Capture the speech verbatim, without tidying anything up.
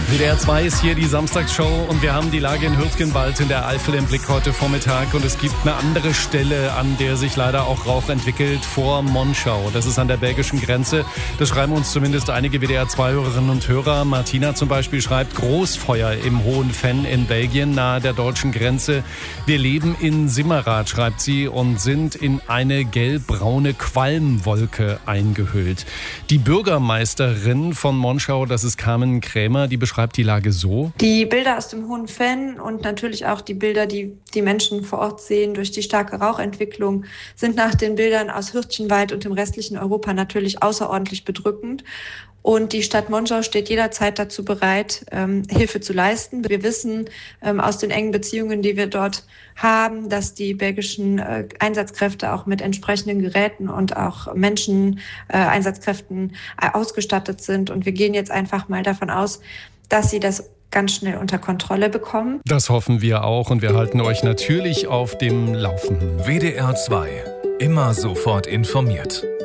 W D R zwei ist hier die Samstagsshow und wir haben die Lage in Hürtgenwald in der Eifel im Blick heute Vormittag. Und es gibt eine andere Stelle, an der sich leider auch Rauch entwickelt, vor Monschau. Das ist an der belgischen Grenze. Das schreiben uns zumindest einige W D R zwei Hörerinnen und Hörer. Martina zum Beispiel schreibt, Großfeuer im Hohen Venn in Belgien nahe der deutschen Grenze. Wir leben in Simmerath, schreibt sie, und sind in eine gelbbraune Qualmwolke eingehüllt. Die Bürgermeisterin von Monschau, das ist Carmen Krämer, die beschreibt die Lage so. Die Bilder aus dem Hohen Venn und natürlich auch die Bilder, die die Menschen vor Ort sehen durch die starke Rauchentwicklung, sind nach den Bildern aus Hürtgenwald und dem restlichen Europa natürlich außerordentlich bedrückend. Und die Stadt Monschau steht jederzeit dazu bereit, ähm, Hilfe zu leisten. Wir wissen ähm, aus den engen Beziehungen, die wir dort haben, dass die belgischen äh, Einsatzkräfte auch mit entsprechenden Geräten und auch Menschen, äh, Einsatzkräften äh, ausgestattet sind. Und wir gehen jetzt einfach mal davon aus, dass sie das ganz schnell unter Kontrolle bekommen. Das hoffen wir auch und wir halten euch natürlich auf dem Laufenden. W D R zwei. Immer sofort informiert.